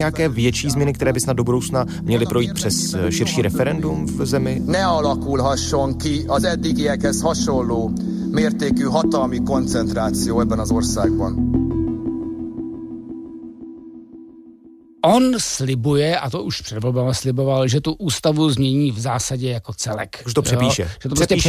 nějaké větší změny, které by snad do budoucna měly projít přes širší referendum v zemi? Nealakulhasson ki az eddigiekhez hasonló mértékű hatalmi koncentráció ebben az országban. On slibuje, a to už před volbama sliboval, že tu ústavu změní v zásadě jako celek. Už to přepíše. Jo? Že to prostě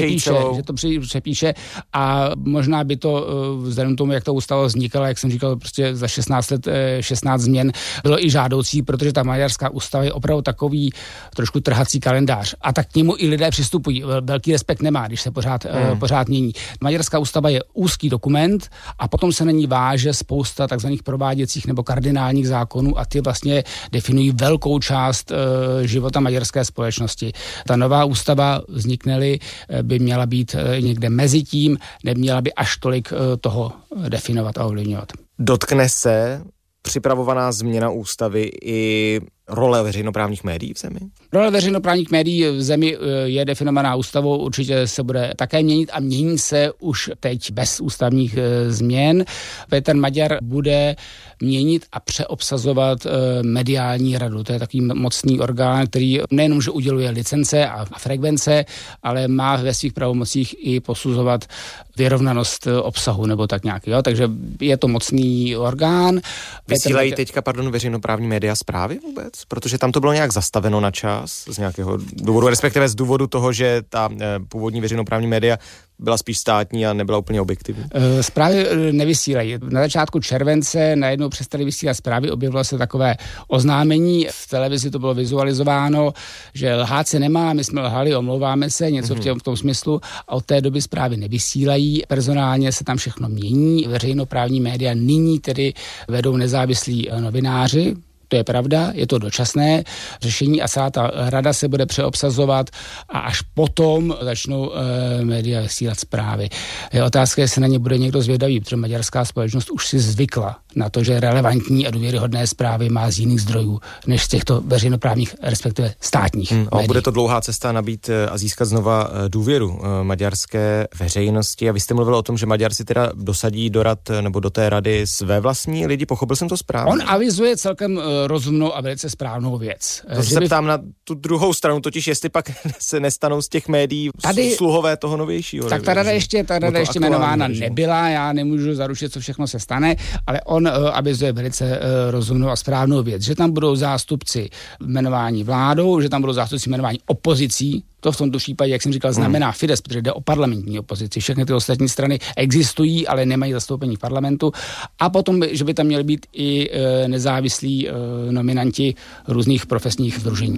přepíše a možná by to vzhledem tomu, jak ta ústava vznikala, jak jsem říkal, prostě za 16 let 16 změn bylo i žádoucí, protože ta maďarská ústava je opravdu takový trošku trhací kalendář. A tak k němu i lidé přistupují. Velký respekt nemá, když se pořád mění. Maďarská ústava je úzký dokument a potom se na ní váže spousta takzvaných prováděcích nebo kardinálních zákonů a ty vlastně definují velkou část života maďarské společnosti. Ta nová ústava vznikne-li, by měla být někde mezi tím, neměla by až tolik toho definovat a ovlivňovat. Dotkne se připravovaná změna ústavy i role veřejnoprávních médií v zemi? Role veřejnoprávních médií v zemi je definovaná ústavou, určitě se bude také měnit a mění se už teď bez ústavních změn. Petr Maďar bude měnit a přeobsazovat mediální radu. To je takový mocný orgán, který nejenom, že uděluje licence a frekvence, ale má ve svých pravomocích i posuzovat vyrovnanost obsahu nebo tak nějak. Jo? Takže je to mocný orgán. Vysílají teďka, veřejnoprávní média zprávy vůbec? Protože tam to bylo nějak zastaveno na čas z nějakého důvodu, respektive z důvodu toho, že ta původní veřejnoprávní média byla spíš státní a nebyla úplně objektivní. Zprávy nevysílají. Na začátku července najednou přestali vysílat zprávy, objevilo se takové oznámení, v televizi to bylo vizualizováno, že lhát se nemá, my jsme lhali, omlouváme se, něco v tom smyslu a od té doby zprávy nevysílají, personálně se tam všechno mění, veřejnoprávní média nyní tedy vedou nezávislí novináři. To je pravda, je to dočasné řešení a celá ta rada se bude přeobsazovat a až potom začnou média vysílat zprávy. Je otázka, jestli na ně bude někdo zvědavý, protože maďarská společnost už si zvykla na to, že relevantní a důvěryhodné zprávy má z jiných zdrojů, než z těchto veřejnoprávních, respektive státních médií. Bude to dlouhá cesta nabít a získat znova důvěru maďarské veřejnosti. A vy jste mluvil o tom, že Maďar si teda dosadí do rad nebo do té rady své vlastní lidi. Pochopil jsem to správně? On avizuje celkem rozumnou a velice správnou věc. To se ptám na tu druhou stranu, totiž jestli pak se nestanou z těch médií sluhové toho novějšího. Tak ta rada ještě jmenována nebyla, já nemůžu zaručit, co všechno se stane, ale on avizuje velice rozumnou a správnou věc, že tam budou zástupci jmenování vládou, že tam budou zástupci jmenování opozicí. To v tomto případě, jak jsem říkal, znamená Fidesz, protože jde o parlamentní opozici. Všechny ty ostatní strany existují, ale nemají zastoupení v parlamentu. A potom, že by tam měli být i nezávislí nominanti různých profesních sdružení.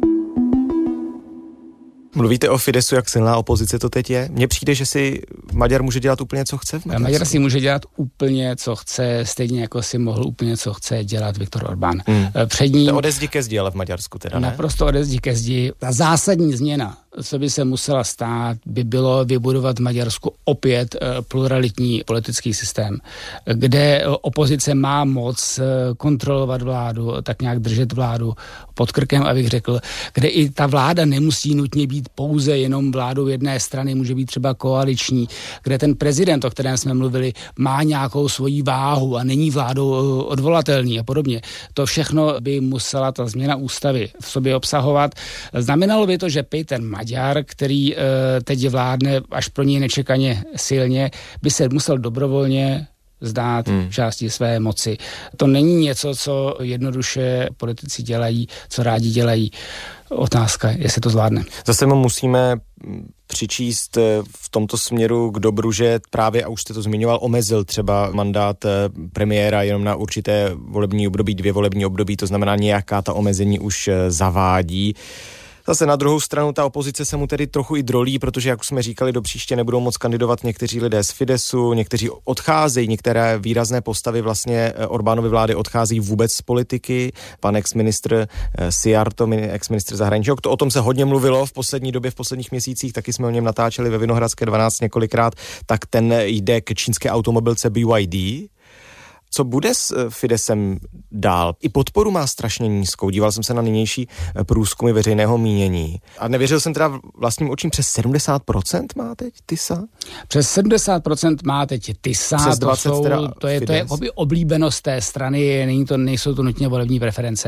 Mluvíte o Fidesu, jak silná opozice to teď je? Mně přijde, že si Maďar může dělat úplně, co chce v Maďarsku. Maďar si může dělat úplně, co chce, stejně jako si mohl úplně, co chce dělat Viktor Orbán. Před ním... To ode zdi ke zdi, ale v Maďarsku teda, ne? Naprosto ode zdi ke zdi. Ta zásadní změna, co by se musela stát, by bylo vybudovat v Maďarsku opět pluralitní politický systém, kde opozice má moc kontrolovat vládu, tak nějak držet vládu pod krkem, abych řekl, kde i ta vláda nemusí nutně být pouze jenom vládou jedné strany, může být třeba koaliční, kde ten prezident, o kterém jsme mluvili, má nějakou svoji váhu a není vládou odvolatelný a podobně. To všechno by musela ta změna ústavy v sobě obsahovat. Znamenalo by to, že Petr Maďar, který teď vládne až pro něj nečekaně silně, by se musel dobrovolně zdát části své moci. To není něco, co jednoduše politici dělají, co rádi dělají. Otázka, jestli to zvládne. Zase mu musíme přičíst v tomto směru k dobru, že právě, a už jste to zmiňoval, omezil třeba mandát premiéra jenom na určité volební období, 2 volební období, to znamená nějaká ta omezení už zavádí. Zase na druhou stranu ta opozice se mu tedy trochu i drolí, protože, jak už jsme říkali, do příště nebudou moc kandidovat někteří lidé z Fidesu, někteří odcházejí, některé výrazné postavy vlastně Orbánovy vlády odcházejí vůbec z politiky. Pan ex-ministr Szijjártó, ex-ministr zahraničí, o tom se hodně mluvilo v poslední době, v posledních měsících, taky jsme o něm natáčeli ve Vinohradské 12 několikrát, tak ten jde k čínské automobilce BYD. Co bude s Fidesem dál? I podporu má strašně nízkou. Díval jsem se na nynější průzkumy veřejného mínění. A nevěřil jsem teda vlastním očím, přes 70% má teď TISA? Přes 70% má teď TISA. Přes 20% to je oblíbenost té strany, nejsou to nutně volební preference.